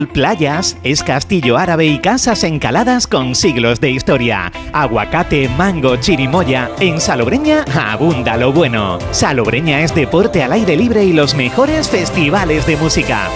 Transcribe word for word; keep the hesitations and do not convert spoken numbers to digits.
Playas es castillo árabe y casas encaladas con siglos de historia. Aguacate, mango, chirimoya. En Salobreña abunda lo bueno. Salobreña es deporte al aire libre y los mejores festivales de música.